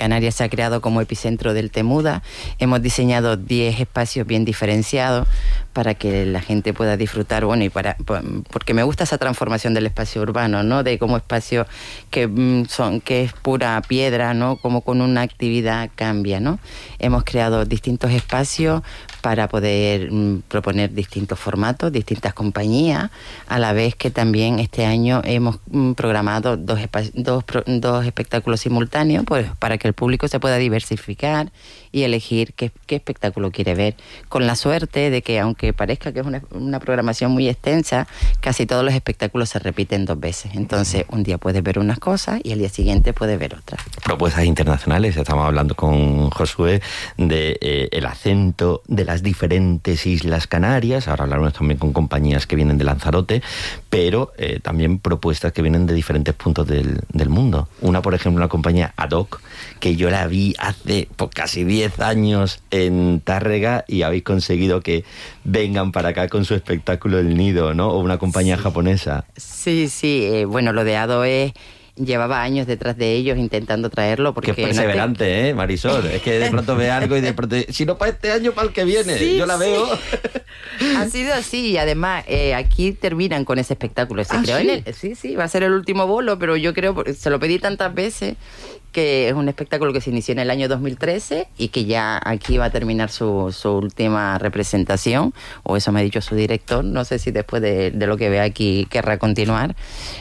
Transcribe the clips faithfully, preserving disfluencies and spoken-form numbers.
Canarias se ha creado como epicentro del Temuda. Hemos diseñado diez espacios bien diferenciados para que la gente pueda disfrutar, bueno, y para porque me gusta esa transformación del espacio urbano, ¿no? De como espacio que mm, son que es pura piedra, ¿no? Como con una actividad cambia, ¿no? Hemos creado distintos espacios para poder mm, proponer distintos formatos, distintas compañías, a la vez que también este año hemos mm, programado dos, dos, dos espectáculos simultáneos, pues para que el público se pueda diversificar y elegir qué, qué espectáculo quiere ver, con la suerte de que, aunque parezca que es una, una programación muy extensa, casi todos los espectáculos se repiten dos veces. Entonces, un día puedes ver unas cosas y el día siguiente puedes ver otras. Propuestas internacionales, estamos hablando con Josué de eh, el acento de las diferentes Islas Canarias, ahora hablaremos también con compañías que vienen de Lanzarote, pero eh, también propuestas que vienen de diferentes puntos del, del mundo. Una, por ejemplo, una compañía ad hoc, que yo la vi hace pues, casi diez años en Tárrega y habéis conseguido que vengan para acá con su espectáculo El Nido, ¿no? O una compañía sí. japonesa. Sí, sí, eh, bueno, lo de Ado es... Llevaba años detrás de ellos intentando traerlo porque... Qué perseverante, no te... ¿eh, Marisol? Es que de pronto ve algo y de pronto... Si no para este año, para el que viene. Sí, yo la veo. Sí. Ha sido así y además eh, aquí terminan con ese espectáculo. Se ¿Ah, creó sí? en el, sí, sí, va a ser el último bolo, pero yo creo, se lo pedí tantas veces, que es un espectáculo que se inició en el año dos mil trece y que ya aquí va a terminar su, su última representación, o eso me ha dicho su director. No sé si después de, de lo que vea aquí querrá continuar.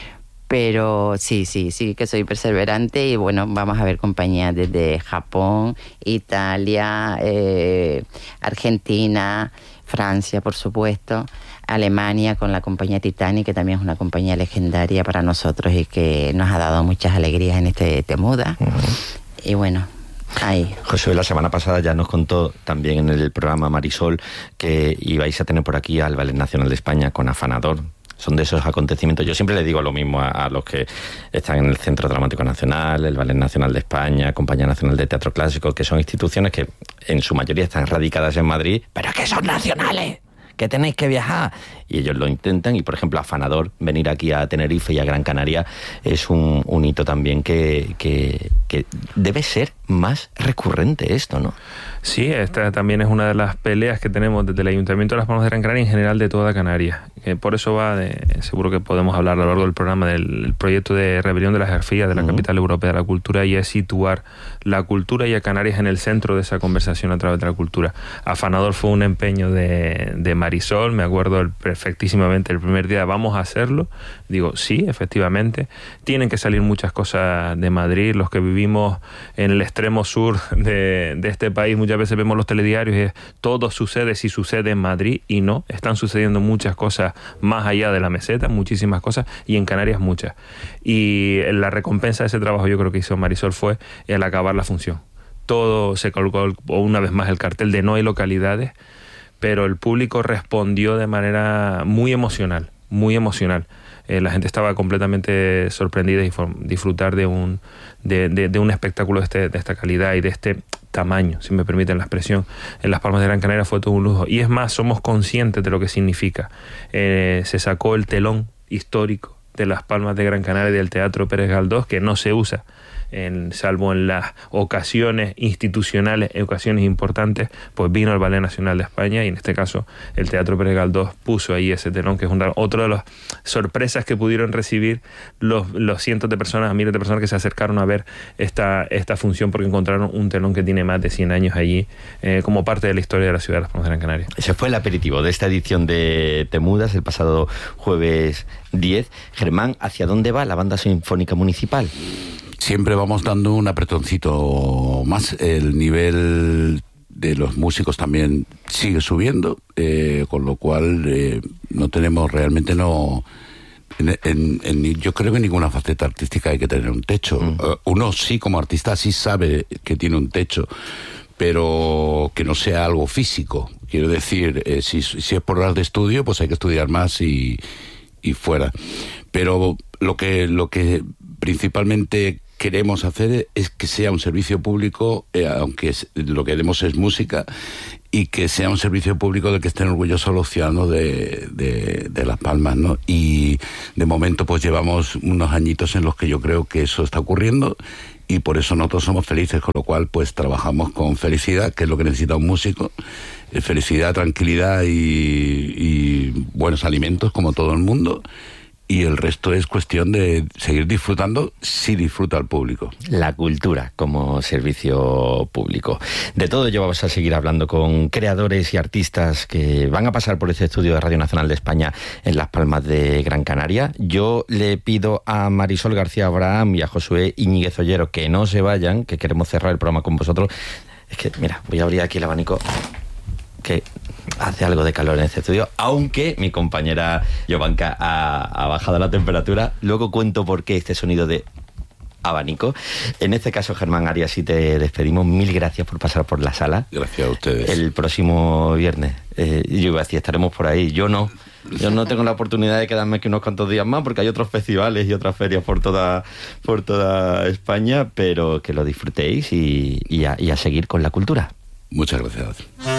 Pero sí, sí, sí que soy perseverante y bueno, vamos a ver compañías desde Japón, Italia, eh, Argentina, Francia, por supuesto, Alemania con la compañía Titanic, que también es una compañía legendaria para nosotros y que nos ha dado muchas alegrías en este Temuda. Uh-huh. Y bueno... Ahí. Josué, la semana pasada ya nos contó también en el programa Marisol que ibais a tener por aquí al Ballet Nacional de España con Afanador. Son de esos acontecimientos. Yo siempre le digo lo mismo a, a los que están en el Centro Dramático Nacional, el Ballet Nacional de España, Compañía Nacional de Teatro Clásico, que son instituciones que en su mayoría están radicadas en Madrid, pero que son nacionales, que tenéis que viajar. Y ellos lo intentan, y por ejemplo Afanador, venir aquí a Tenerife y a Gran Canaria es un, un hito también que, que, que debe ser más recurrente esto, ¿no? Sí, esta también es una de las peleas que tenemos desde el Ayuntamiento de Las Palmas de Gran Canaria y en general de toda Canarias. Que por eso va, de, seguro que podemos hablar a lo largo del programa del proyecto de rebelión de las Garfías de la uh-huh. Capital Europea de la Cultura, y es situar la cultura y a Canarias en el centro de esa conversación a través de la cultura. Afanador fue un empeño de, de Marisol, me acuerdo el, perfectísimamente el primer día, vamos a hacerlo. Digo, sí, efectivamente. Tienen que salir muchas cosas de Madrid. Los que vivimos en el extremo sur de, de este país, muchas veces vemos los telediarios y es, todo sucede si sucede en Madrid, y no, están sucediendo muchas cosas más allá de la meseta, muchísimas cosas, y en Canarias muchas. Y la recompensa de ese trabajo yo creo que hizo Marisol fue el acabar la función. Todo se colocó una vez más el cartel de no hay localidades, pero el público respondió de manera muy emocional, muy emocional. Eh, la gente estaba completamente sorprendida y disfrutar de un, de, de, de un espectáculo de, este, de esta calidad y de este tamaño, si me permiten la expresión, en Las Palmas de Gran Canaria fue todo un lujo. Y es más, somos conscientes de lo que significa. Eh, se sacó el telón histórico de Las Palmas de Gran Canaria y del Teatro Pérez Galdós, que no se usa, en, salvo en las ocasiones institucionales, ocasiones importantes, pues vino el Ballet Nacional de España y en este caso el Teatro Pérez Galdós puso ahí ese telón, que es una, otra de las sorpresas que pudieron recibir los, los cientos de personas, miles de personas que se acercaron a ver esta, esta función porque encontraron un telón que tiene más de cien años allí, eh, como parte de la historia de la ciudad de Las Palmas de Gran Canaria. Ese fue el aperitivo de esta edición de Temudas el pasado jueves diez. Germán, ¿hacia dónde va la Banda Sinfónica Municipal? Siempre vamos dando un apretoncito más. El nivel de los músicos también sigue subiendo, eh, con lo cual eh, no tenemos realmente no... En, en, en, yo creo que en ninguna faceta artística hay que tener un techo. Mm. Uh, uno sí, como artista, sí sabe que tiene un techo, pero que no sea algo físico. Quiero decir, eh, si, si es por horas de estudio, pues hay que estudiar más y, y fuera. Pero lo que, lo que principalmente queremos hacer es que sea un servicio público, eh, aunque es, lo que queremos es música, y que sea un servicio público del que estén orgullosos los ciudadanos de, de, de Las Palmas, ¿no? Y de momento pues llevamos unos añitos en los que yo creo que eso está ocurriendo y por eso nosotros somos felices, con lo cual pues trabajamos con felicidad, que es lo que necesita un músico, eh, felicidad, tranquilidad y, y buenos alimentos como todo el mundo, y el resto es cuestión de seguir disfrutando si disfruta el público. La cultura como servicio público. De todo ello vamos a seguir hablando con creadores y artistas que van a pasar por este estudio de Radio Nacional de España en Las Palmas de Gran Canaria. Yo le pido a Marisol García Abraham y a Josué Íñiguez Ollero que no se vayan, que queremos cerrar el programa con vosotros. Es que, mira, voy a abrir aquí el abanico, que hace algo de calor en este estudio, aunque mi compañera Jovanka ha, ha bajado la temperatura. Luego cuento por qué este sonido de abanico. En este caso, Germán Arias, si te despedimos, mil gracias por pasar por la sala. Gracias a ustedes. El próximo viernes, eh, yo iba a decir, estaremos por ahí. Yo no. Yo no tengo la oportunidad de quedarme aquí unos cuantos días más porque hay otros festivales y otras ferias por toda, por toda España, pero que lo disfrutéis y, y, a, y a seguir con la cultura. Muchas gracias.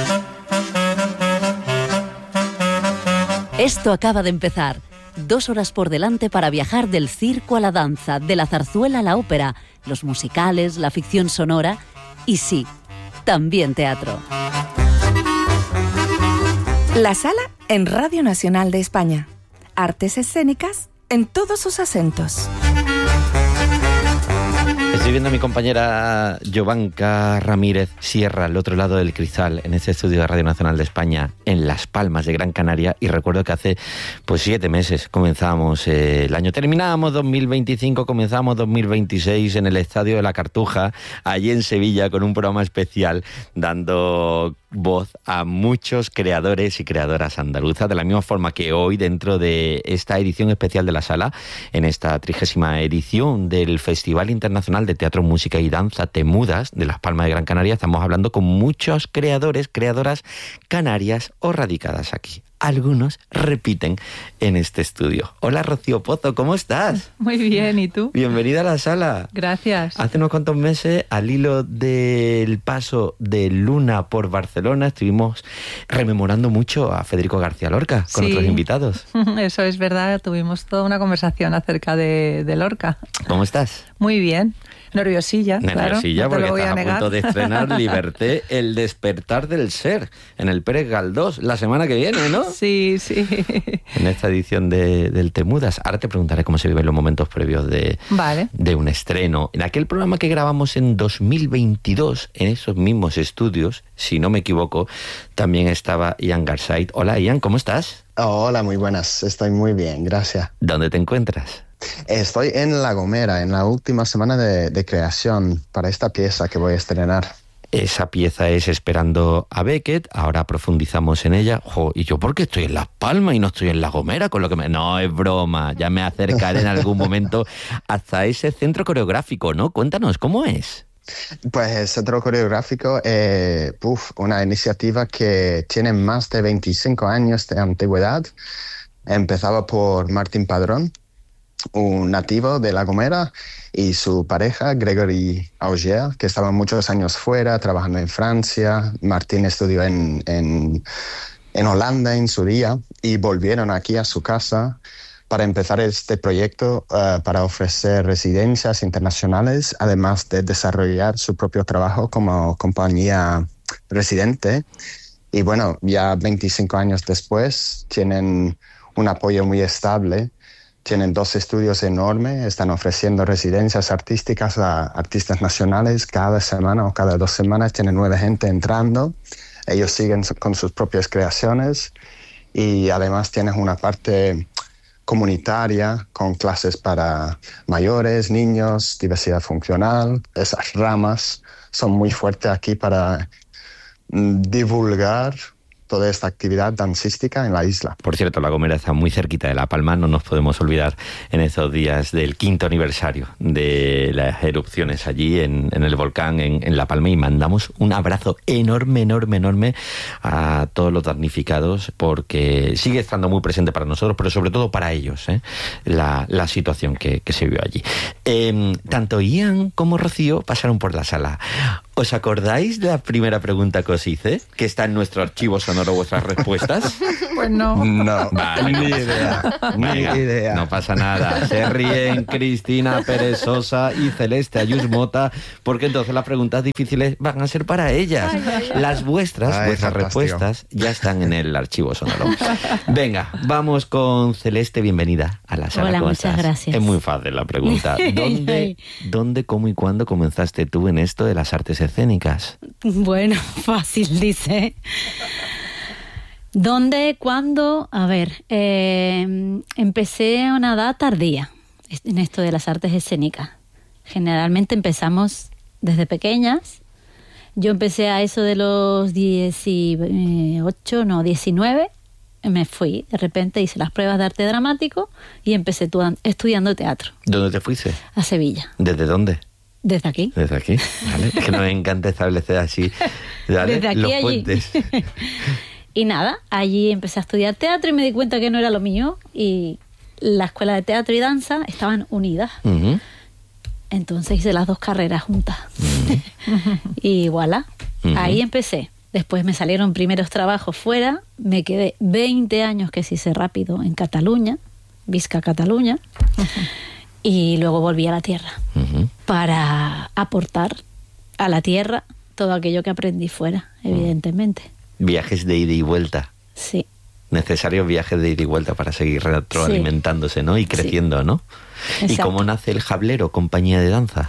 Esto acaba de empezar. Dos horas por delante para viajar del circo a la danza, de la zarzuela a la ópera, los musicales, la ficción sonora y sí, también teatro. La Sala en Radio Nacional de España. Artes escénicas en todos sus acentos. Estoy viendo a mi compañera Jovanka Ramírez Sierra al otro lado del cristal en este estudio de Radio Nacional de España en Las Palmas de Gran Canaria, y recuerdo que hace pues siete meses comenzamos eh, el año, terminábamos dos mil veinticinco, comenzamos dos mil veintiséis en el Estadio de la Cartuja, allí en Sevilla, con un programa especial dando voz a muchos creadores y creadoras andaluzas, de la misma forma que hoy, dentro de esta edición especial de la Sala, en esta trigésima edición del Festival Internacional de Teatro, Música y Danza Temudas de Las Palmas de Gran Canaria, estamos hablando con muchos creadores, creadoras canarias o radicadas aquí. Algunos repiten en este estudio. Hola, Rocío Pozo, ¿cómo estás? Muy bien, ¿y tú? Bienvenida a la Sala. Gracias. Hace unos cuantos meses, al hilo del paso de Luna por Barcelona, estuvimos rememorando mucho a Federico García Lorca con sí, otros invitados. Eso es verdad, tuvimos toda una conversación acerca de, de Lorca. ¿Cómo estás? Muy bien. Nerviosilla, Nerviosilla, claro, no porque te lo voy estás a, a, negar. punto de estrenar Liberté, el despertar del ser, en el Pérez Galdós, la semana que viene, ¿no? Sí, sí. En esta edición de, del Temudas. Ahora te preguntaré cómo se viven los momentos previos de, vale. de un estreno. En aquel programa que grabamos en dos mil veintidós, en esos mismos estudios, si no me equivoco, también estaba Ian Garside. Hola, Ian, ¿cómo estás? Oh, hola, muy buenas. Estoy muy bien, gracias. ¿Dónde te encuentras? Estoy en La Gomera, en la última semana de, de creación para esta pieza que voy a estrenar. Esa pieza es Esperando a Beckett, ahora profundizamos en ella. Jo, y yo, ¿por qué estoy en Las Palmas y no estoy en La Gomera? Con lo que me... No, es broma, ya me acercaré en algún momento hasta ese centro coreográfico, ¿no? Cuéntanos, ¿cómo es? Pues el Centro Coreográfico es eh, una iniciativa que tiene más de veinticinco años de antigüedad. Empezaba por Martín Padrón, un nativo de La Gomera, y su pareja, Gregory Auger, que estaban muchos años fuera, trabajando en Francia. Martín estudió en, en, en Holanda en su día, y volvieron aquí a su casa para empezar este proyecto uh, para ofrecer residencias internacionales, además de desarrollar su propio trabajo como compañía residente. Y bueno, ya veinticinco años después tienen un apoyo muy estable. Tienen dos estudios enormes, están ofreciendo residencias artísticas a artistas nacionales cada semana o cada dos semanas. Tienen nueva gente entrando. Ellos siguen con sus propias creaciones, y además tienen una parte comunitaria con clases para mayores, niños, diversidad funcional. Esas ramas son muy fuertes aquí para mm, divulgar toda esta actividad dancística en la isla. Por cierto, La Gomera está muy cerquita de La Palma, no nos podemos olvidar en estos días del quinto aniversario de las erupciones allí en, en el volcán en, en La Palma, y mandamos un abrazo enorme, enorme, enorme a todos los damnificados, porque sigue estando muy presente para nosotros, pero sobre todo para ellos, ¿eh? la, la situación que, que se vio allí. Eh, tanto Ian como Rocío pasaron por la sala. ¿Os acordáis de la primera pregunta que os hice? Que está en nuestro archivo sonoro, vuestras respuestas. Pues no. No, Vale. ni idea, ni Venga, idea. no pasa nada. Se ríen Cristina Pérez Sosa y Celeste Ayús Mota, porque entonces las preguntas difíciles van a ser para ellas. Ay, ay, ay. Las vuestras, Ay, vuestras fantástico. respuestas ya están en el archivo sonoro. Venga, vamos con Celeste, bienvenida a la sala. Hola, ¿Cómo muchas estás? gracias. Es muy fácil la pregunta. ¿Dónde, ¿Dónde, cómo y cuándo comenzaste tú en esto de las artes escénicas? Bueno, fácil, dice. ¿Dónde? ¿Cuándo? A ver, eh, empecé a una edad tardía en esto de las artes escénicas. Generalmente empezamos desde pequeñas. Yo empecé a eso de los dieciocho, no, diecinueve. Me fui, de repente hice las pruebas de arte dramático y empecé tu- estudiando teatro ¿Dónde te fuiste? a Sevilla. ¿Desde dónde? Desde aquí. Desde aquí, ¿vale? Es que nos encanta establecer así, ¿vale? Desde aquí Los a allí. puentes. Y nada, allí empecé a estudiar teatro y me di cuenta que no era lo mío. Y la escuela de teatro y danza estaban unidas. Ujú. Entonces hice las dos carreras juntas. Y voilà, Ujú. ahí empecé. Después me salieron primeros trabajos fuera. Me quedé veinte años, que se hice rápido, en Cataluña, Visca Cataluña. Y luego volví a la tierra Ujú. para aportar a la tierra todo aquello que aprendí fuera, evidentemente. Viajes de ida y vuelta. Sí. Necesarios viajes de ida y vuelta para seguir retroalimentándose, ¿no? Y creciendo, ¿no? ¿Y Exacto. cómo nace el Jablero, compañía de danza?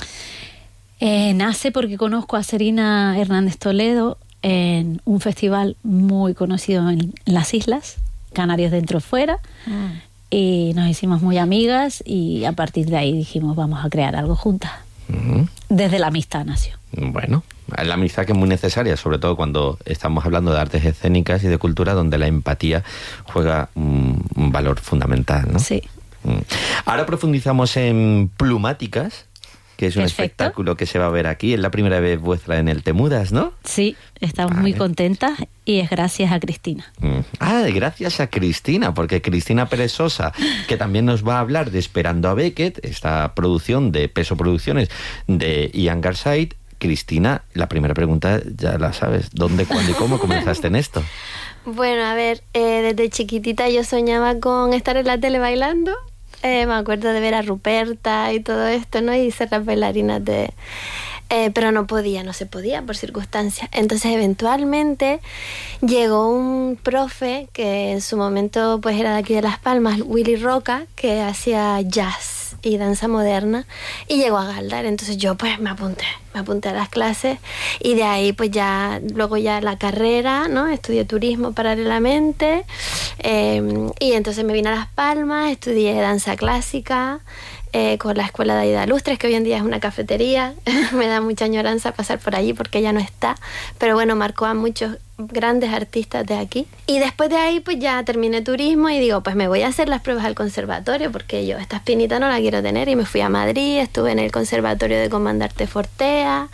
Eh, nace porque conozco a Serina Hernández Toledo en un festival muy conocido en las islas, Canarios Dentro Fuera, Mm. y nos hicimos muy amigas y a partir de ahí dijimos vamos a crear algo juntas. Ujú. Desde la amistad nació. Bueno, la amistad que es muy necesaria, sobre todo cuando estamos hablando de artes escénicas y de cultura, donde la empatía juega un, un valor fundamental, ¿no? Sí. Mm. Ahora profundizamos en Plumáticas, que es un Perfecto. espectáculo que se va a ver aquí. Es la primera vez vuestra en el Temudas, ¿no? Sí, estamos Vale. muy contentas y es gracias a Cristina. Mm. Ah, gracias a Cristina, porque Cristina Pérez Sosa, que también nos va a hablar de Esperando a Beckett, esta producción de Peso Producciones de Ian Garside. Cristina, la primera pregunta ya la sabes. ¿Dónde, cuándo y cómo comenzaste en esto? Bueno, a ver, eh, desde chiquitita yo soñaba con estar en la tele bailando. Eh, me acuerdo de ver a Ruperta y todo esto, ¿no? Y ser las bailarinas de... Eh, pero no podía, no se podía por circunstancias. Entonces, eventualmente llegó un profe que en su momento pues era de aquí de Las Palmas, Willy Roca, que hacía jazz y danza moderna, y llegó a Galdar. Entonces yo pues me apunté, me apunté a las clases y de ahí pues ya, luego ya la carrera, ¿no? Estudié turismo paralelamente eh, y entonces me vine a Las Palmas, estudié danza clásica, Eh, con la escuela de Aida Lustres, que hoy en día es una cafetería. Me da mucha añoranza pasar por allí porque ya no está, pero bueno, marcó a muchos grandes artistas de aquí. Y después de ahí pues ya terminé turismo y digo, pues me voy a hacer las pruebas al conservatorio porque yo esta espinita no la quiero tener, y me fui a Madrid, estuve en el conservatorio de Comandarte Fortea,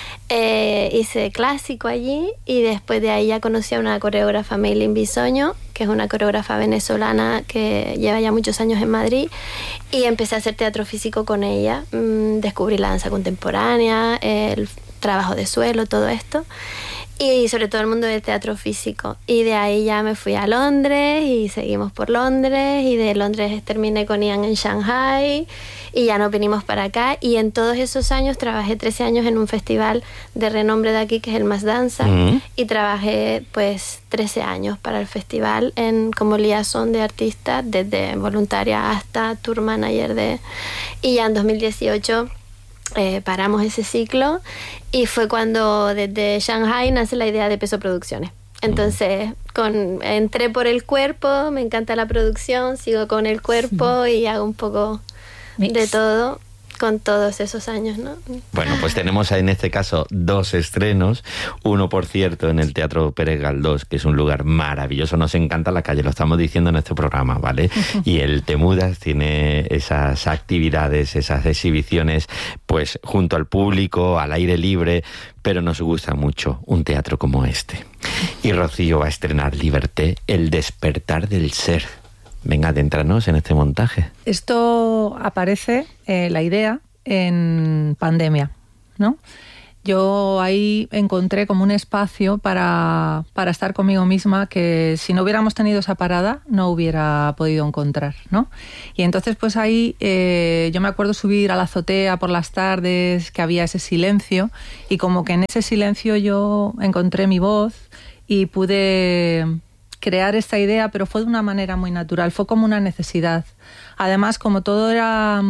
eh, hice clásico allí y después de ahí ya conocí a una coreógrafa, Meilin Bisoño, que es una coreógrafa venezolana que lleva ya muchos años en Madrid, y empecé a hacer teatro físico con ella. Mm, descubrí la danza contemporánea, el trabajo de suelo, todo esto, y sobre todo el mundo del teatro físico. Y de ahí ya me fui a Londres y seguimos por Londres, y de Londres terminé con Ian en Shanghai y ya nos vinimos para acá, y en todos esos años trabajé trece años en un festival de renombre de aquí que es el Más Danza. Mm. Y trabajé pues trece años para el festival en como liaison de artistas, desde voluntaria hasta tour manager de... Y ya en dos mil dieciocho eh, paramos ese ciclo y fue cuando desde Shanghai nace la idea de Peso Producciones. Entonces con, entré por el cuerpo, me encanta la producción, sigo con el cuerpo y hago un poco Mix. de todo con todos esos años, ¿no? Bueno, pues tenemos en este caso dos estrenos. Uno, por cierto, en el Teatro Pérez Galdós, que es un lugar maravilloso. Nos encanta la calle, lo estamos diciendo en este programa, ¿vale? Y el Temudas tiene esas actividades, esas exhibiciones, pues junto al público, al aire libre, pero nos gusta mucho un teatro como este. Y Rocío va a estrenar Liberté, el despertar del ser. Venga, adéntranos en este montaje. Esto aparece, eh, la idea, en pandemia, ¿no? yo ahí encontré como un espacio para, para estar conmigo misma que si no hubiéramos tenido esa parada no hubiera podido encontrar, ¿no? Y entonces pues ahí eh, yo me acuerdo subir a la azotea por las tardes, que había ese silencio, y como que en ese silencio yo encontré mi voz y pude crear esta idea, pero fue de una manera muy natural, fue como una necesidad. Además, como todo era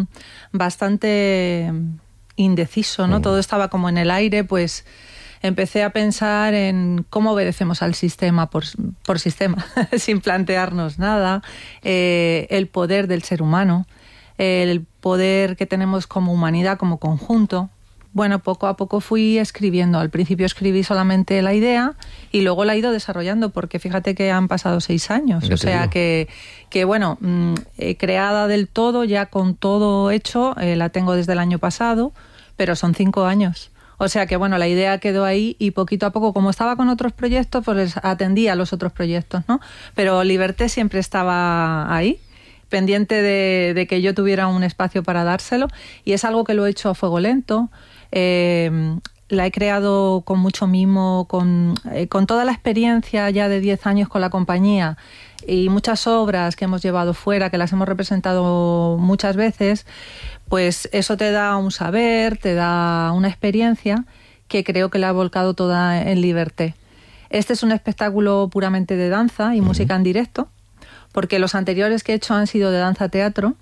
bastante indeciso, ¿no? Mm. Todo estaba como en el aire, pues empecé a pensar en cómo obedecemos al sistema por, por sistema, sin plantearnos nada, eh, el poder del ser humano, el poder que tenemos como humanidad, como conjunto. Bueno, poco a poco fui escribiendo. Al principio escribí solamente la idea y luego la he ido desarrollando, porque fíjate que han pasado seis años. O sea que, que, bueno, mmm, eh, creada del todo, ya con todo hecho, eh, la tengo desde el año pasado, pero son cinco años. O sea que, bueno, la idea quedó ahí y poquito a poco, como estaba con otros proyectos, pues atendía a los otros proyectos, ¿no? Pero Liberté siempre estaba ahí, pendiente de, de que yo tuviera un espacio para dárselo, y es algo que lo he hecho a fuego lento. Eh, la he creado con mucho mimo, con, eh, con toda la experiencia ya de diez años con la compañía y muchas obras que hemos llevado fuera, que las hemos representado muchas veces, pues eso te da un saber, te da una experiencia que creo que la he volcado toda en Liberté. Este es un espectáculo puramente de danza y uh-huh. música en directo, porque los anteriores que he hecho han sido de danza-teatro.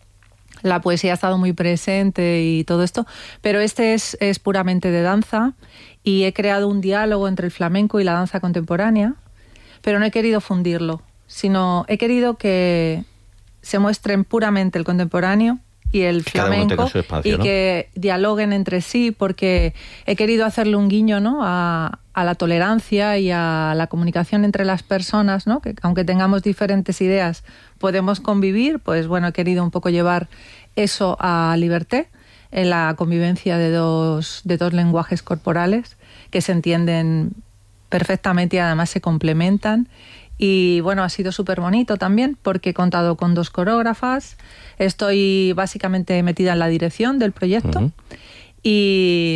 La poesía ha estado muy presente y todo esto, pero este es, es puramente de danza, y he creado un diálogo entre el flamenco y la danza contemporánea, pero no he querido fundirlo, sino he querido que se muestren puramente el contemporáneo y el flamenco, espacio, y ¿no? que dialoguen entre sí, porque he querido hacerle un guiño, ¿no? a, a la tolerancia y a la comunicación entre las personas, ¿no? Que aunque tengamos diferentes ideas podemos convivir. Pues bueno, he querido un poco llevar eso a Liberté, en la convivencia de dos, de dos lenguajes corporales que se entienden perfectamente y además se complementan. Y bueno, ha sido súper bonito también, porque he contado con dos coreógrafas, estoy básicamente metida en la dirección del proyecto. Uh-huh. y,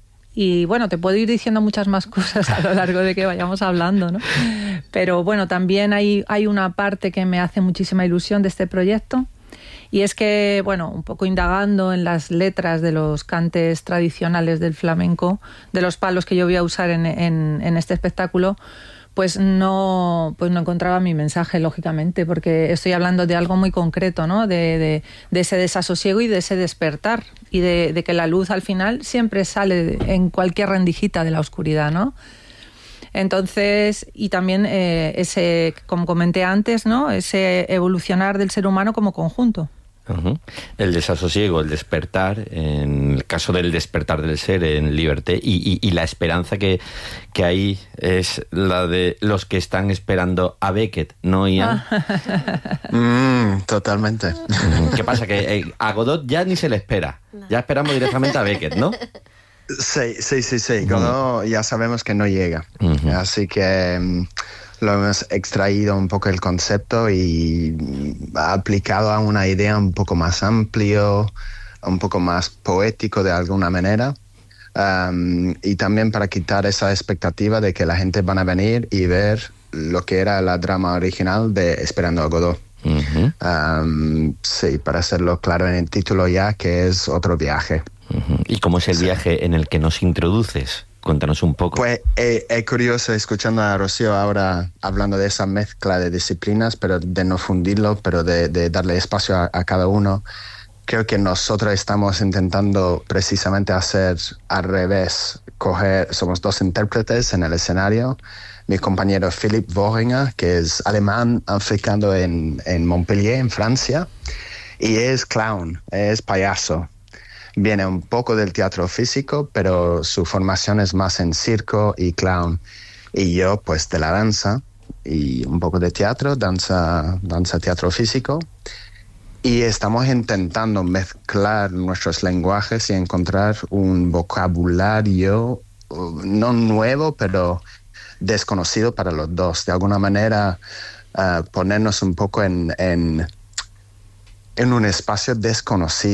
y bueno, te puedo ir diciendo muchas más cosas a lo largo de que vayamos hablando, ¿no? Pero bueno, también hay, hay una parte que me hace muchísima ilusión de este proyecto, y es que, bueno, un poco indagando en las letras de los cantes tradicionales del flamenco, de los palos que yo voy a usar en, en, en este espectáculo, pues no, pues no encontraba mi mensaje, lógicamente, porque estoy hablando de algo muy concreto, ¿no? De, de, de ese desasosiego y de ese despertar, y de, de que la luz al final siempre sale en cualquier rendijita de la oscuridad, ¿no? Entonces, y también eh, ese, como comenté antes, ¿no? Ese evolucionar del ser humano como conjunto. Uh-huh. El desasosiego, el despertar, en el caso del despertar del ser en Liberté, y, y, y la esperanza que, que hay es la de los que están esperando a Beckett, ¿no, Ian? mm, totalmente. ¿Qué pasa? Que eh, a Godot ya ni se le espera, no. Ya esperamos directamente a Beckett, ¿no? Sí, sí, sí, sí. Godot uh-huh. ya sabemos que no llega, uh-huh. así que um, lo hemos extraído un poco el concepto y aplicado a una idea un poco más amplio, un poco más poético de alguna manera, um, y también para quitar esa expectativa de que la gente van a venir y ver lo que era la drama original de Esperando a Godot. Uh-huh. Um, sí, para hacerlo claro en el título ya, que es otro viaje. Uh-huh. ¿Y cómo es el sí. viaje en el que nos introduces? Cuéntanos un poco. Pues es eh, curioso escuchando a Rocío ahora hablando de esa mezcla de disciplinas, pero de no fundirlo, pero de, de darle espacio a, a cada uno. Creo que nosotros estamos intentando precisamente hacer al revés. Coger, somos dos intérpretes en el escenario. Mi compañero Philipp Worringer, que es alemán, africano en, en Montpellier, en Francia, y es clown, es payaso. Viene un poco del teatro físico, pero su formación es más en circo y clown. Y yo, pues, de la danza y un poco de teatro, danza, danza, teatro físico. Y estamos intentando mezclar nuestros lenguajes y encontrar un vocabulario no nuevo, pero desconocido para los dos. De alguna manera, uh, ponernos un poco en, en, en un espacio desconocido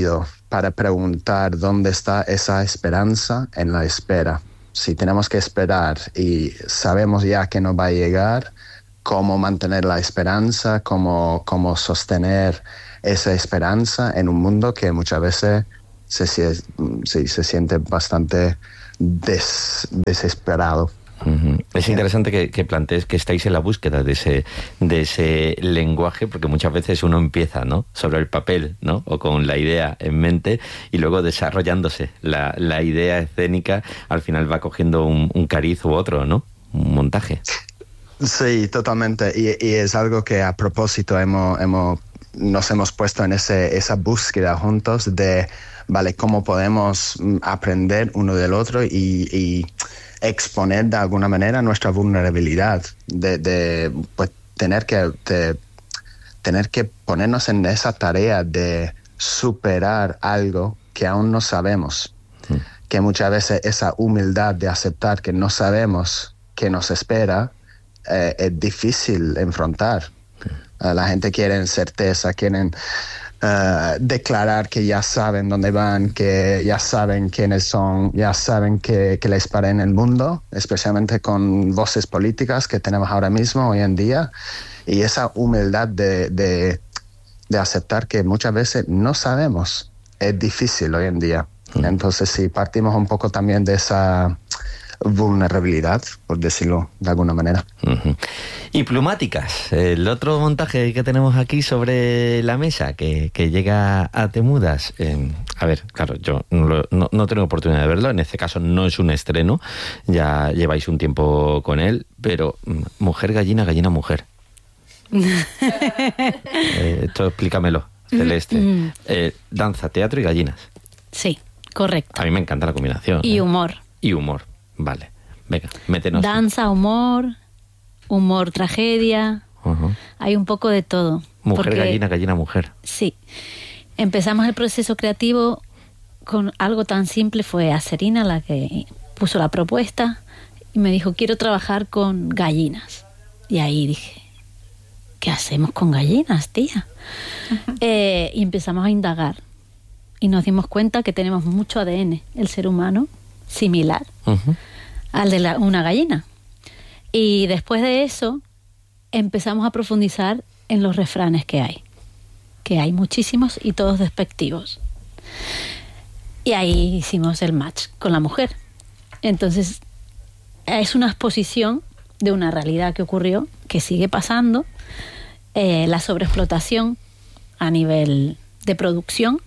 para preguntar dónde está esa esperanza en la espera. Si tenemos que esperar y sabemos ya que no va a llegar, cómo mantener la esperanza, cómo, cómo sostener esa esperanza en un mundo que muchas veces se, se, se, se siente bastante des, desesperado. Uh-huh. Es interesante que, que plantees que estáis en la búsqueda de ese, de ese lenguaje, porque muchas veces uno empieza, ¿no?, sobre el papel, ¿no?, o con la idea en mente, y luego desarrollándose la, la idea escénica, al final va cogiendo un, un cariz u otro, ¿no?, un montaje. Sí, totalmente. Y, y es algo que a propósito hemos, hemos, nos hemos puesto en ese, esa búsqueda juntos de, vale, cómo podemos aprender uno del otro y, y exponer de alguna manera nuestra vulnerabilidad, de, de pues, tener que de, tener que ponernos en esa tarea de superar algo que aún no sabemos, sí. Que muchas veces esa humildad de aceptar que no sabemos qué nos espera eh, es difícil enfrentar. Sí. Uh, la gente quiere certeza, quieren Uh, declarar que ya saben dónde van, que ya saben quiénes son, ya saben que, que les para en el mundo, especialmente con voces políticas que tenemos ahora mismo, hoy en día, y esa humildad de, de, de aceptar que muchas veces no sabemos, es difícil hoy en día. Mm. Entonces, sí, partimos un poco también de esa vulnerabilidad, por decirlo de alguna manera. Uh-huh. Y Plumáticas, el otro montaje que tenemos aquí sobre la mesa, que, que llega a Temudas. Eh, a ver, claro, yo no, lo, no, no tengo oportunidad de verlo, en este caso no es un estreno, ya lleváis un tiempo con él, pero mujer, gallina, gallina, mujer. eh, esto explícamelo, Celeste. Eh, danza, teatro y gallinas. Sí, correcto. A mí me encanta la combinación. Y ¿eh? humor. Y humor. Vale, venga, métenos. Danza, humor, humor, tragedia, uh-huh. Hay un poco de todo. Mujer, porque, gallina, gallina, mujer. Sí. Empezamos el proceso creativo con algo tan simple, fue Acerina la que puso la propuesta y me dijo, quiero trabajar con gallinas. Y ahí dije, ¿qué hacemos con gallinas, tía? Uh-huh. Eh, y empezamos a indagar y nos dimos cuenta que tenemos mucho A D N, el ser humano, similar uh-huh. al de la, una gallina. Y después de eso empezamos a profundizar en los refranes que hay, que hay muchísimos y todos despectivos. Y ahí hicimos el match con la mujer. Entonces es una exposición de una realidad que ocurrió, que sigue pasando, eh, la sobreexplotación a nivel de producción,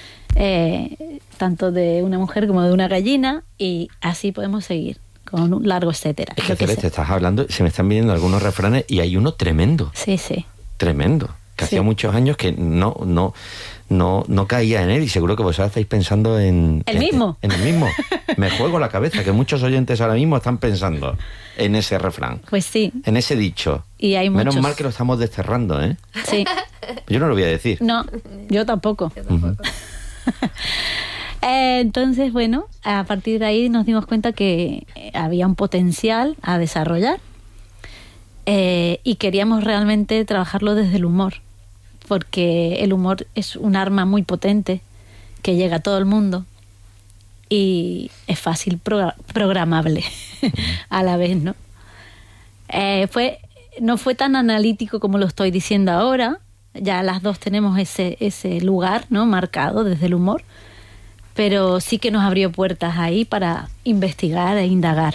Eh, tanto de una mujer como de una gallina, y así podemos seguir con un largo etcétera. Es que, Celeste, estás hablando, se me están viendo algunos refranes y hay uno tremendo. Sí, sí. Tremendo. Que sí. Hacía muchos años que no, no, no, no caía en él, y seguro que vosotros estáis pensando en... ¿El en, mismo? En el mismo. Me juego la cabeza, que muchos oyentes ahora mismo están pensando en ese refrán. Pues sí. En ese dicho. Y hay muchos. Menos mal que lo estamos desterrando, ¿eh? Sí. Yo no lo voy a decir. No, yo tampoco. Yo tampoco. Uh-huh. eh, entonces, bueno, a partir de ahí nos dimos cuenta que había un potencial a desarrollar, eh, y queríamos realmente trabajarlo desde el humor, porque el humor es un arma muy potente que llega a todo el mundo y es fácil pro- programable a la vez, ¿no? Eh, fue, no fue tan analítico como lo estoy diciendo ahora. Ya las dos tenemos ese, ese lugar, ¿no?, marcado desde el humor, pero sí que nos abrió puertas ahí para investigar e indagar.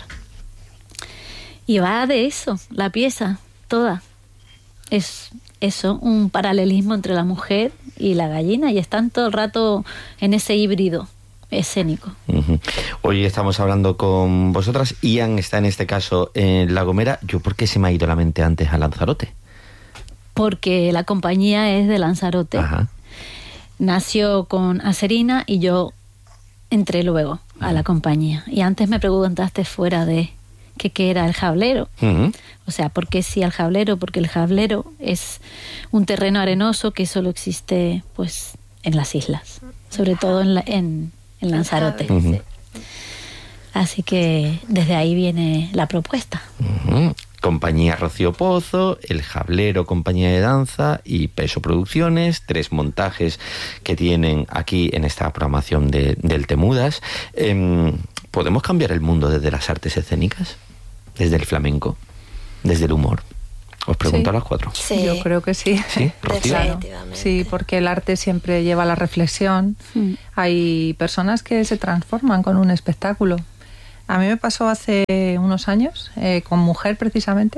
Y va de eso, la pieza, toda. Es eso, un paralelismo entre la mujer y la gallina, y están todo el rato en ese híbrido escénico. Uh-huh. Hoy estamos hablando con vosotras. Ian está en este caso en La Gomera. ¿Yo por qué se me ha ido la mente antes a Lanzarote? Porque la compañía es de Lanzarote. Ajá. Nació con Acerina y yo entré luego a uh-huh. la compañía. Y antes me preguntaste fuera de que qué era el jablero. Uh-huh. O sea, ¿por qué sí al jablero? Porque el jablero es un terreno arenoso que solo existe pues en las islas, sobre todo en, la, en, en Lanzarote. Uh-huh. Así que desde ahí viene la propuesta. Uh-huh. Compañía Rocío Pozo, El Jablero Compañía de Danza y Peso Producciones, tres montajes que tienen aquí en esta programación de, del Temudas. Eh, ¿Podemos cambiar el mundo desde las artes escénicas? ¿Desde el flamenco? ¿Desde el humor? Os pregunto Sí. a las cuatro. Sí. Yo creo que sí. ¿Sí? ¿Rocío? Claro. Definitivamente. Sí, porque el arte siempre lleva a la reflexión. Mm. Hay personas que se transforman con un espectáculo. A mí me pasó hace unos años, eh, con Mujer precisamente,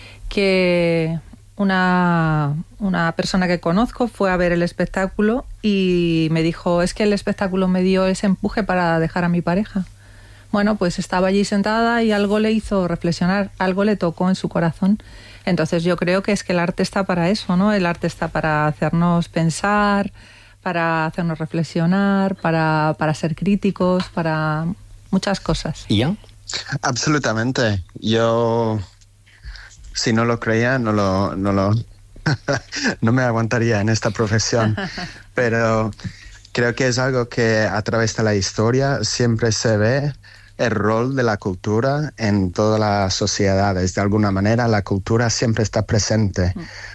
que una, una persona que conozco fue a ver el espectáculo y me dijo, es que el espectáculo me dio ese empuje para dejar a mi pareja. Bueno, pues estaba allí sentada y algo le hizo reflexionar, algo le tocó en su corazón. Entonces yo creo que es que el arte está para eso, ¿no? El arte está para hacernos pensar, para hacernos reflexionar, para, para ser críticos, para muchas cosas. ¿Ian? Absolutamente. Yo, si no lo creía, no lo, no lo, no me aguantaría en esta profesión. Pero creo que es algo que a través de la historia siempre se ve el rol de la cultura en todas las sociedades. De alguna manera, la cultura siempre está presente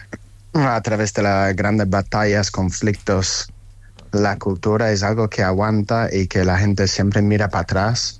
a través de las grandes batallas, conflictos. La cultura es algo que aguanta y que la gente siempre mira para atrás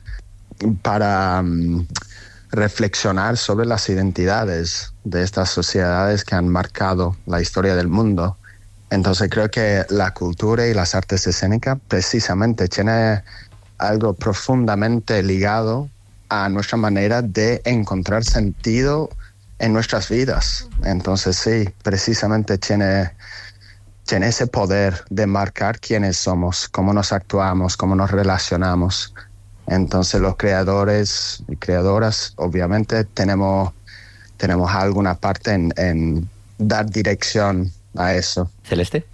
para um, reflexionar sobre las identidades de estas sociedades que han marcado la historia del mundo. Entonces creo que la cultura y las artes escénicas precisamente tienen algo profundamente ligado a nuestra manera de encontrar sentido en nuestras vidas. Entonces sí, precisamente tiene, tiene ese poder de marcar quiénes somos, cómo nos actuamos, cómo nos relacionamos. Entonces los creadores y creadoras obviamente tenemos, tenemos alguna parte en, en dar dirección a eso. ¿Celeste?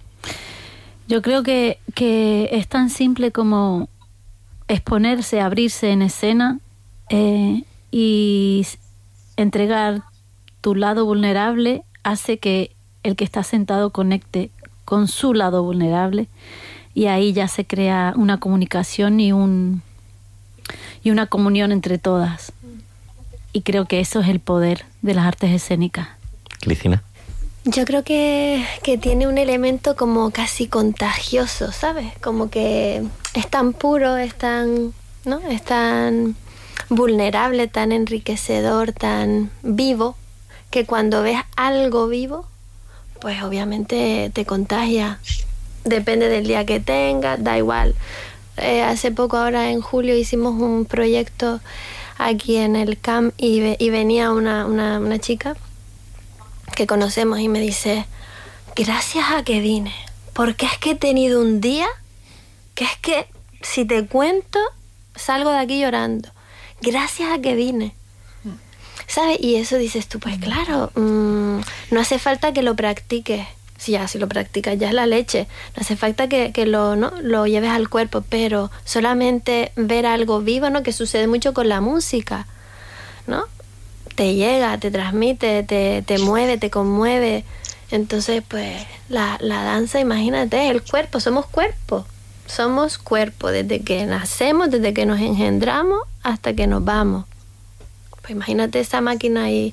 Yo creo que, que es tan simple como exponerse, abrirse en escena eh, y entregar tu lado vulnerable hace que el que está sentado conecte con su lado vulnerable y ahí ya se crea una comunicación y un y una comunión entre todas. Y creo que eso es el poder de las artes escénicas. Cristina. Yo creo que, que tiene un elemento como casi contagioso, ¿sabes? Como que es tan puro, es tan, ¿no? Es tan vulnerable, tan enriquecedor, tan vivo, que cuando ves algo vivo, pues obviamente te contagia. Depende del día que tengas, da igual. Eh, hace poco, ahora en julio, hicimos un proyecto aquí en el C A M y, ve, y venía una, una, una chica que conocemos y me dice, gracias a que vine, porque es que he tenido un día que es que si te cuento salgo de aquí llorando, gracias a que vine, ¿sabes? Y eso dices tú, pues claro, mmm, no hace falta que lo practiques, si ya si lo practicas ya es la leche, no hace falta que, que lo, ¿no? lo lleves al cuerpo, pero solamente ver algo vivo, ¿no? Que sucede mucho con la música, ¿no? Te llega, te transmite, te, te mueve, te conmueve. Entonces, pues, la, la danza, imagínate, es el cuerpo, somos cuerpo. Somos cuerpo, desde que nacemos, desde que nos engendramos, hasta que nos vamos. Pues imagínate esa máquina ahí,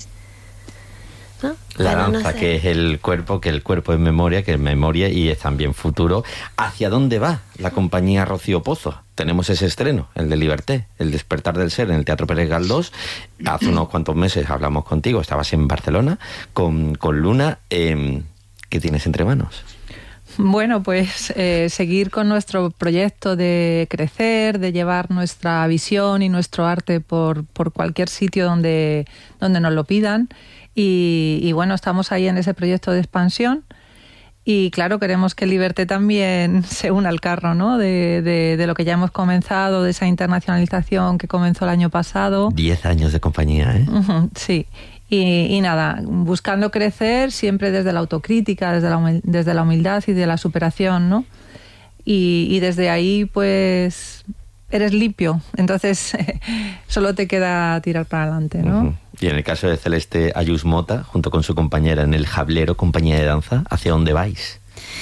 ¿no? La Bueno, danza, no sé. que es el cuerpo, que el cuerpo es memoria, que es memoria y es también futuro. ¿Hacia dónde va la compañía Rocío Pozo? Tenemos ese estreno, el de Liberté, el despertar del ser en el Teatro Pérez Galdós. Hace unos cuantos meses hablamos contigo, estabas en Barcelona con, con Luna. Eh, ¿Qué tienes entre manos? Bueno, pues eh, seguir con nuestro proyecto de crecer, de llevar nuestra visión y nuestro arte por, por cualquier sitio donde, donde nos lo pidan. Y, y bueno, estamos ahí en ese proyecto de expansión. Y claro, queremos que Liberté también se una al carro, ¿no? De, de, de lo que ya hemos comenzado, de esa internacionalización que comenzó el año pasado. Diez años de compañía, ¿eh? Uh-huh, sí. Y, y nada, buscando crecer siempre desde la autocrítica, desde la, humil- desde la humildad y de la superación, ¿no? Y, y desde ahí, pues, eres limpio. Entonces, solo te queda tirar para adelante, ¿no? Uh-huh. Y en el caso de Celeste Ayús Mota, junto con su compañera en el Jablero Compañía de Danza, ¿hacia dónde vais?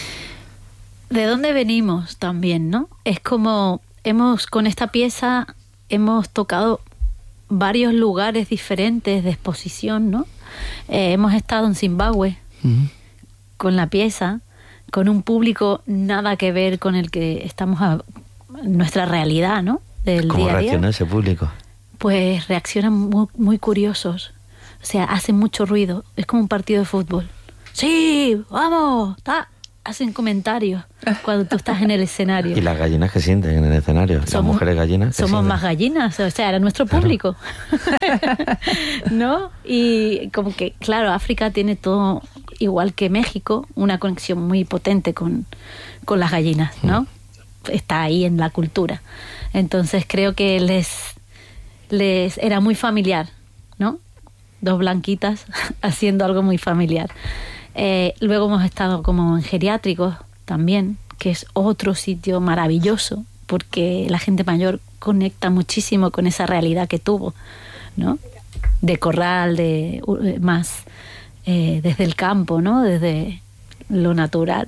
¿De dónde venimos también, no? Es como hemos, con esta pieza, hemos tocado varios lugares diferentes de exposición, ¿no? Eh, hemos estado en Zimbabue uh-huh. con la pieza, con un público nada que ver con el que estamos a nuestra realidad, ¿no? Del ¿Cómo día a día. reacciona ese público? Pues reaccionan muy, muy curiosos. O sea, hacen mucho ruido. Es como un partido de fútbol. ¡Sí! ¡Vamos! ¡Ta! Hacen comentarios cuando tú estás en el escenario. ¿Y las gallinas que sienten en el escenario? ¿Las somos, mujeres gallinas? Somos sienten? más gallinas, o sea, era nuestro público. Claro. ¿No? Y como que, claro, África tiene todo, igual que México, una conexión muy potente con, con las gallinas, ¿no? Mm. Está ahí en la cultura. Entonces creo que les, les era muy familiar, ¿no? Dos blanquitas haciendo algo muy familiar. Eh, luego hemos estado como en geriátricos también, que es otro sitio maravilloso, porque la gente mayor conecta muchísimo con esa realidad que tuvo, ¿no? De corral, de uh, más eh, desde el campo, ¿no? Desde lo natural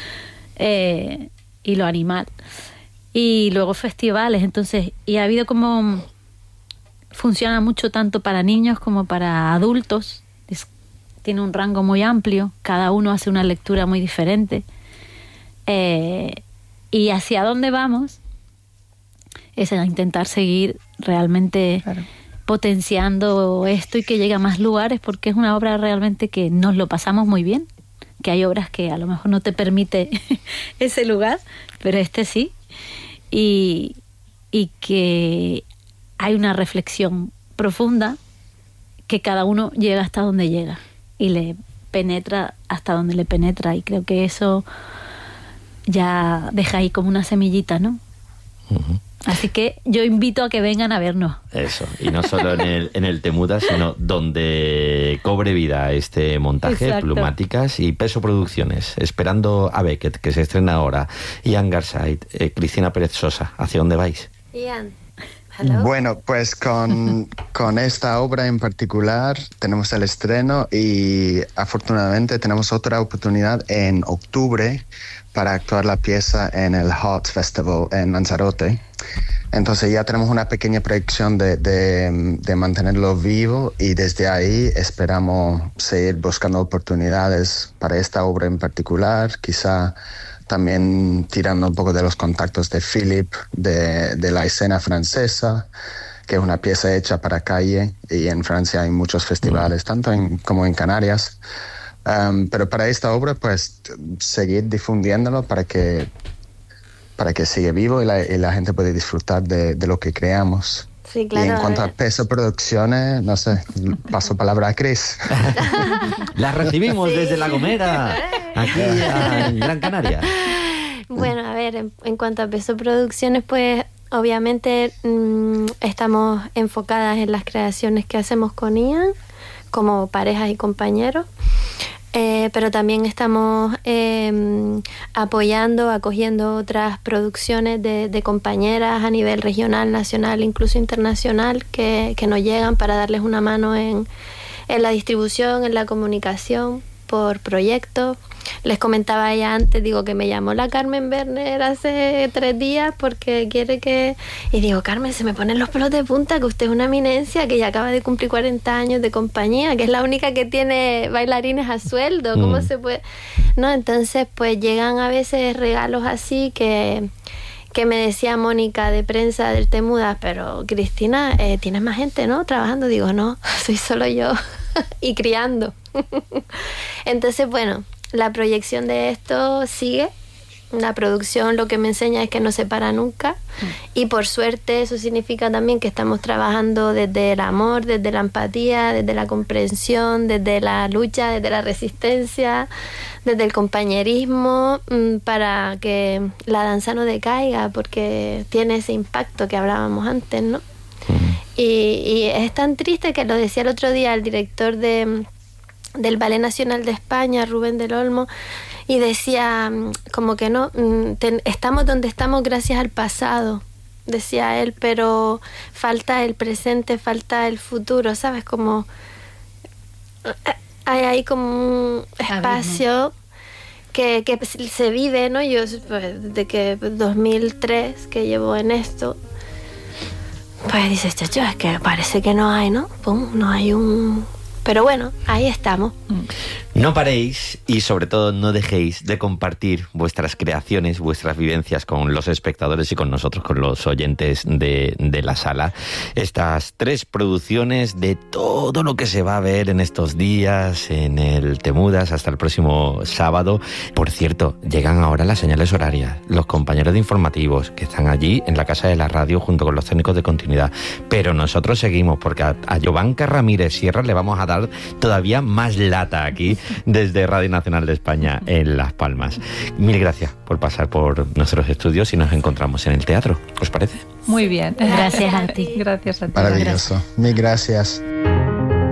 eh, y lo animal. Y luego festivales, entonces, y ha habido como... Funciona mucho tanto para niños como para adultos. Es, tiene un rango muy amplio, cada uno hace una lectura muy diferente. Eh, y hacia dónde vamos es a intentar seguir realmente claro. potenciando esto y que llegue a más lugares, porque es una obra realmente que nos lo pasamos muy bien, que hay obras que a lo mejor no te permite ese lugar, pero este sí, y, y que hay una reflexión profunda que cada uno llega hasta donde llega y le penetra hasta donde le penetra, y creo que eso ya deja ahí como una semillita, ¿no? Uh-huh. Así que yo invito a que vengan a vernos. Eso, y no solo en el, en el Temuda, sino donde cobre vida este montaje. Exacto. Plumáticas y Peso Producciones, esperando a Beckett, que se estrena ahora, Ian Garside, eh, Cristina Pérez Sosa, ¿hacia dónde vais? Ian. Hello. Bueno, pues con, con esta obra en particular tenemos el estreno y afortunadamente tenemos otra oportunidad en octubre para actuar la pieza en el Hot Festival en Lanzarote. Entonces ya tenemos una pequeña proyección de, de, de mantenerlo vivo, y desde ahí esperamos seguir buscando oportunidades para esta obra en particular, quizá también tirando un poco de los contactos de Philip, de, de la escena francesa, que es una pieza hecha para calle, y en Francia hay muchos festivales, mm. tanto en, como en Canarias. Um, pero para esta obra, pues, seguir difundiéndolo para que, para que siga vivo y la, y la gente pueda disfrutar de, de lo que creamos. Sí, claro, y en cuanto a, a Peso Producciones, no sé, paso palabra a Cris. La recibimos sí. desde La Gomera, aquí en Gran Canaria. Bueno, a ver, en, en cuanto a Peso Producciones, pues obviamente mmm, estamos enfocadas en las creaciones que hacemos con Ian, como parejas y compañeros. Eh, pero también estamos eh, apoyando, acogiendo otras producciones de, de compañeras a nivel regional, nacional, incluso internacional, que, que nos llegan para darles una mano en, en la distribución, en la comunicación, por proyectos. Les comentaba ya antes, digo, que me llamó la Carmen Werner hace tres días porque quiere que... Y digo, Carmen, se me ponen los pelos de punta, que usted es una eminencia, que ya acaba de cumplir cuarenta años de compañía, que es la única que tiene bailarines a sueldo, ¿cómo mm. se puede...? No, entonces, pues llegan a veces regalos así que... que me decía Mónica de prensa del Temuda, pero Cristina, eh, tienes más gente, ¿no? Trabajando. Digo, no, soy solo yo y criando. Entonces, bueno, la proyección de esto sigue. La producción lo que me enseña es que no se para nunca. Mm. Y por suerte eso significa también que estamos trabajando desde el amor, desde la empatía, desde la comprensión, desde la lucha, desde la resistencia, desde el compañerismo, para que la danza no decaiga, porque tiene ese impacto que hablábamos antes, ¿no? Mm. Y, y es tan triste que lo decía el otro día el director de, del Ballet Nacional de España, Rubén del Olmo, y decía como que no, ten, estamos donde estamos gracias al pasado, decía él, pero falta el presente, falta el futuro, ¿sabes? Como hay ahí como un espacio que, que se vive, ¿no? Yo pues, desde que dos mil tres que llevo en esto, pues dices, chacho, es que parece que no hay, ¿no? Pum, no hay un... Pero bueno, ahí estamos. No paréis y sobre todo no dejéis de compartir vuestras creaciones, vuestras vivencias con los espectadores y con nosotros, con los oyentes de, de la sala. Estas tres producciones de todo lo que se va a ver en estos días en el Temudas hasta el próximo sábado. Por cierto, llegan ahora las señales horarias, los compañeros de informativos que están allí en la Casa de la Radio junto con los técnicos de continuidad. Pero nosotros seguimos porque a, a Jovanka Ramírez Sierra le vamos a dar todavía más lata aquí desde Radio Nacional de España en Las Palmas. Mil gracias por pasar por nuestros estudios y nos encontramos en el teatro. ¿Os parece? Muy bien. Gracias a ti. Gracias a ti. Maravilloso. Mil gracias.